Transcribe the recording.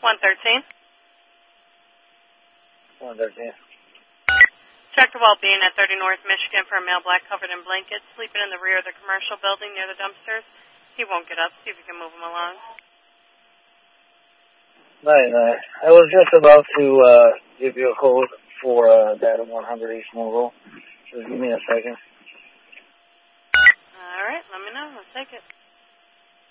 113. 113. Check the well-being at 30 North Michigan for a male black covered in blankets, sleeping in the rear of the commercial building near the dumpsters. He won't get up. See if you can move him along. 99. I was just about to give you a code for that 100 East Mobile. Just give me a second. All right, let me know. I'll take it.